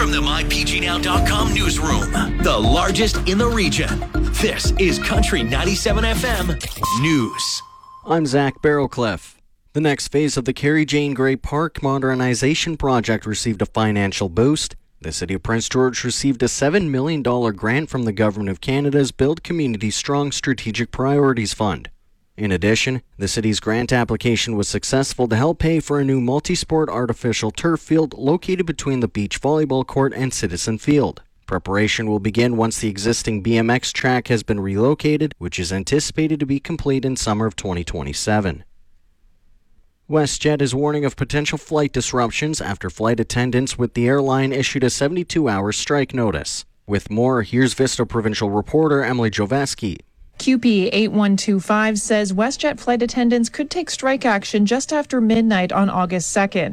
From the MyPGNow.com newsroom, the largest in the region, this is Country 97 FM News. I'm Zach Barrowcliff. The next phase of the Carrie Jane Gray Park modernization project received a financial boost. The City of Prince George received a $7 million grant from the Government of Canada's Build Community Strong Strategic Priorities Fund. In addition, the city's grant application was successful to help pay for a new multi-sport artificial turf field located between the beach volleyball court and Citizen Field. Preparation will begin once the existing BMX track has been relocated, which is anticipated to be complete in summer of 2027. WestJet is warning of potential flight disruptions after flight attendants with the airline issued a 72-hour strike notice. With more, here's Vista Provincial reporter Emily Joveski. QP 8125 says WestJet flight attendants could take strike action just after midnight on August 2nd.